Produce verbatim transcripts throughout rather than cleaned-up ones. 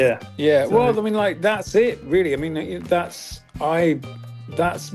Yeah, yeah. So- Well, I mean, like that's it, really. I mean, that's I, that's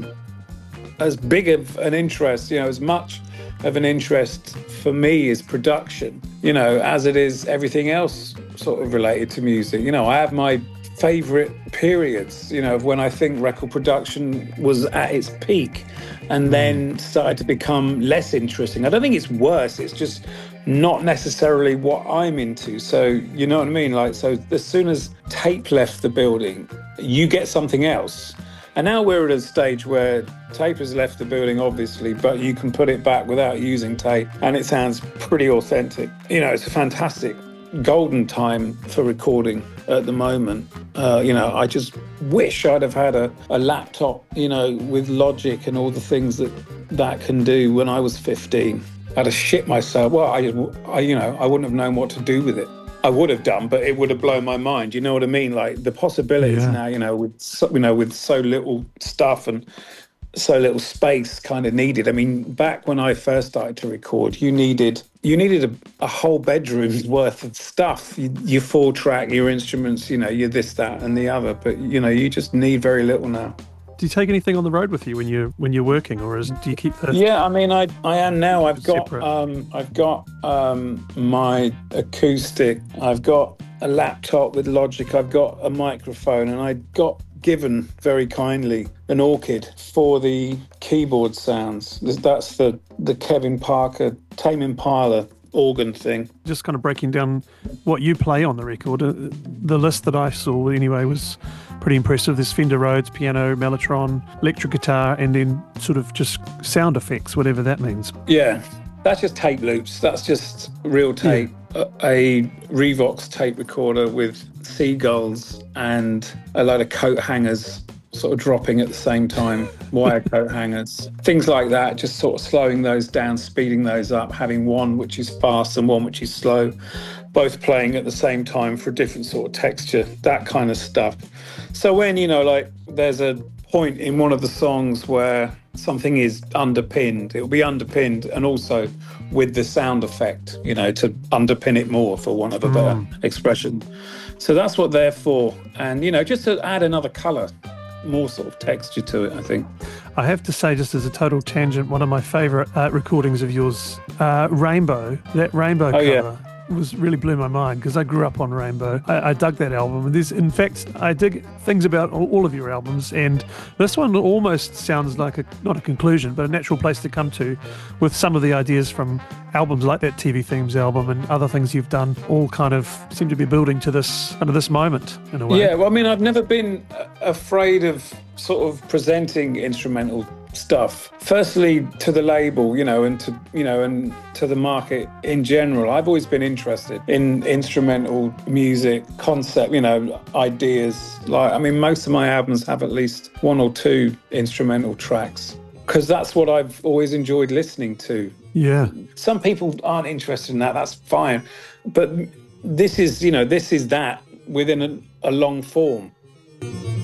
as big of an interest, you know, as much of an interest for me is production, you know, as it is everything else sort of related to music. You know, I have my favorite periods, you know, of when I think record production was at its peak and then started to become less interesting. I don't think it's worse, it's just not necessarily what I'm into. So, you know what I mean? Like, so as soon as tape left the building, you get something else. And now we're at a stage where tape has left the building, obviously, but you can put it back without using tape, and it sounds pretty authentic. You know, it's a fantastic golden time for recording at the moment. Uh, you know, I just wish I'd have had a, a laptop, you know, with Logic and all the things that that can do when I was fifteen. I'd have shit myself. Well, I, I, you know, I wouldn't have known what to do with it. I would have done, but it would have blown my mind. You know what I mean? Like the possibilities Yeah. now, you know, with so, you know, with so little stuff and so little space kind of needed. I mean, back when I first started to record, you needed you needed a, a whole bedroom's worth of stuff. You, your four track, your instruments, you know, your this, that, and the other. But you know, you just need very little now. Do you take anything on the road with you when you're when you're working, or is do you keep the? Yeah, I mean, I I am now. I've got Separate. um, I've got um, my acoustic. I've got a laptop with Logic. I've got a microphone, and I got given very kindly an Orchid for the keyboard sounds. That's the the Kevin Parker Tame Impala organ thing. Just kind of breaking down what you play on the record. Uh, the list that I saw anyway was pretty impressive. There's Fender Rhodes, piano, Mellotron, electric guitar, and then sort of just sound effects, whatever that means. Yeah, that's just tape loops. That's just real tape. Yeah. A, a Revox tape recorder with seagulls and a load of coat hangers sort of dropping at the same time, wire coat hangers, things like that, just sort of slowing those down, speeding those up, having one which is fast and one which is slow, both playing at the same time for a different sort of texture, that kind of stuff. So when, you know, like there's a point in one of the songs where something is underpinned, it'll be underpinned and also with the sound effect, you know, to underpin it more, for want of a better mm. expression. So that's what they're for. And, you know, just to add another colour, more sort of texture to it, I think. I have to say, just as a total tangent, one of my favourite uh, recordings of yours, uh, Rainbow, that Rainbow oh, cover. Yeah. was really blew my mind because I grew up on Rainbow. I, I dug that album. And there's, in fact, I dig things about all, all of your albums, and this one almost sounds like a not a conclusion, but a natural place to come to, with some of the ideas from albums like that T V Themes album and other things you've done. All kind of seem to be building to this kind of this moment in a way. Yeah, well, I mean, I've never been afraid of sort of presenting instrumental stuff, firstly to the label, you know, and to you know and to the market in general. I've always been interested in instrumental music concept, you know, ideas. Like, I mean, most of my albums have at least one or two instrumental tracks because that's what I've always enjoyed listening to. Yeah, some people aren't interested in that, that's fine, but this is, you know, this is that within a, a long form.